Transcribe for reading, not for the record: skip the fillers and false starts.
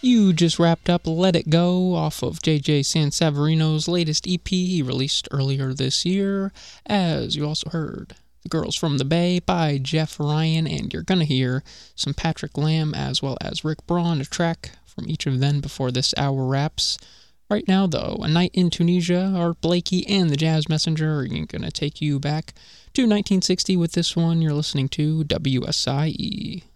You just wrapped up Let It Go off of JJ Sanseverino's latest EP he released earlier this year. As you also heard, The Girls from the Bay by Jeff Ryan, and you're gonna hear some Patrick Lamb as well as Rick Braun, a track from each of them before this hour wraps. Right now, though, A Night in Tunisia, Art Blakey, and the Jazz Messenger are gonna take you back to 1960 with this one. You're listening to WSIE.